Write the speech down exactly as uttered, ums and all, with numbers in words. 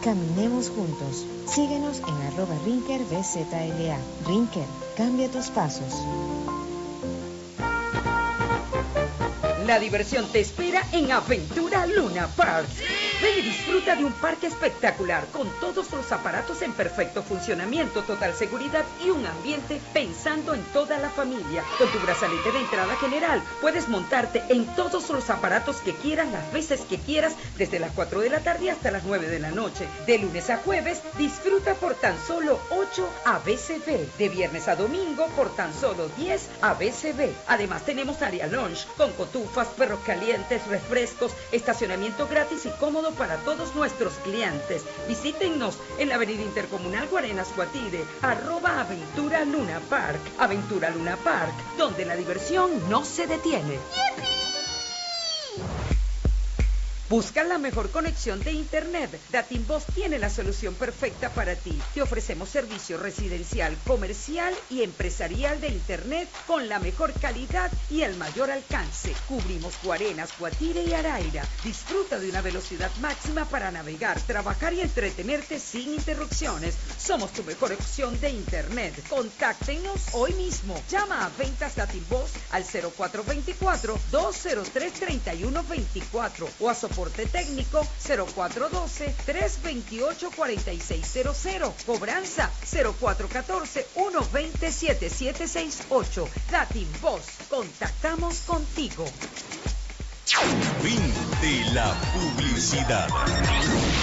Caminemos juntos. Síguenos en arroba Rinker B Z L A. Rinker, cambia tus pasos. La diversión te espera en Aventura Luna Park. Ven y disfruta de un parque espectacular con todos los aparatos en perfecto funcionamiento, total seguridad y un ambiente pensando en toda la familia. Con tu brazalete de entrada general puedes montarte en todos los aparatos que quieras, las veces que quieras, desde las cuatro de la tarde hasta las nueve de la noche. De lunes a jueves, disfruta por tan solo ocho A B C B. De viernes a domingo, por tan solo diez A B C B. Además, tenemos área lunch con cotufas, perros calientes, refrescos, estacionamiento gratis y cómodo para todos nuestros clientes. Visítennos en la avenida Intercomunal Guarenas Guatire, arroba Aventura Luna Park. Aventura Luna Park, donde la diversión no se detiene. ¡Yipi! Busca la mejor conexión de internet. Datimvoz tiene la solución perfecta para ti. Te ofrecemos servicio residencial, comercial y empresarial de internet con la mejor calidad y el mayor alcance. Cubrimos Guarenas, Guatire y Araira. Disfruta de una velocidad máxima para navegar, trabajar y entretenerte sin interrupciones. Somos tu mejor opción de internet. Contáctenos hoy mismo. Llama a Ventas Datimvoz al cero cuatro dos cuatro, dos cero tres, tres uno dos cuatro o a soporte técnico cero cuatro uno dos, tres dos ocho, cuatro seis cero cero. Cobranza cero cuatro uno cuatro, uno dos cero, siete siete seis ocho. Datimvoz, contactamos contigo. Fin de la publicidad.